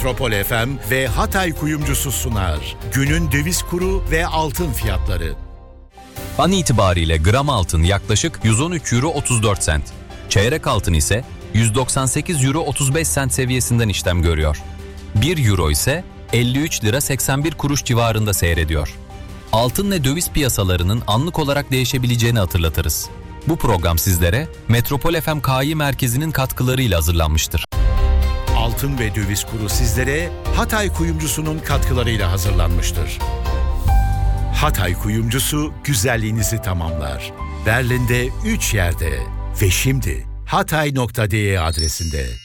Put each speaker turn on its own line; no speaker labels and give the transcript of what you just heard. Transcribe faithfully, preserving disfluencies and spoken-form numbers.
Metropol F M ve Hatay Kuyumcusu sunar. Günün döviz kuru ve altın fiyatları.
An itibariyle gram altın yaklaşık yüz on üç euro otuz dört sent. Çeyrek altın ise yüz doksan sekiz euro otuz beş sent seviyesinden işlem görüyor. bir euro ise elli üç lira seksen bir kuruş civarında seyrediyor. Altın ve döviz piyasalarının anlık olarak değişebileceğini hatırlatırız. Bu program sizlere Metropol F M K I Merkezi'nin katkılarıyla hazırlanmıştır.
Altın ve döviz kuru sizlere Hatay Kuyumcusu'nun katkılarıyla hazırlanmıştır. Hatay Kuyumcusu güzelliğinizi tamamlar. Berlin'de üç yerde ve şimdi hatay nokta de adresinde.